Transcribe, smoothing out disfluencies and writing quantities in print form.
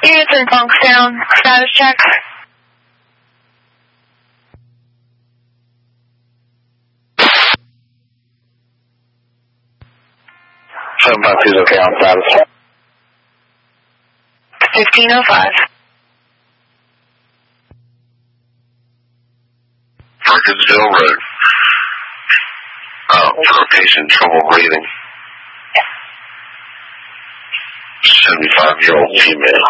Units bunks down. Status check. Is okay on status. 1505. Burkittsville Road. For a patient, trouble breathing. 75-year-old female.